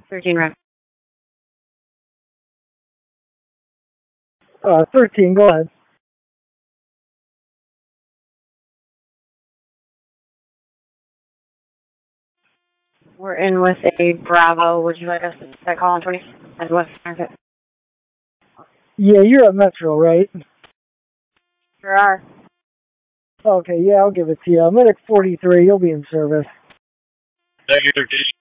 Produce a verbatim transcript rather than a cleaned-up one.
thirteen, right? Uh, thirteen, go ahead. We're in with a Bravo. Would you like us to set call on twenty as West Market? Yeah, you're at Metro, right? Sure are. Okay, yeah, I'll give it to you. Medic forty-three, you'll be in service. Negative thirteen.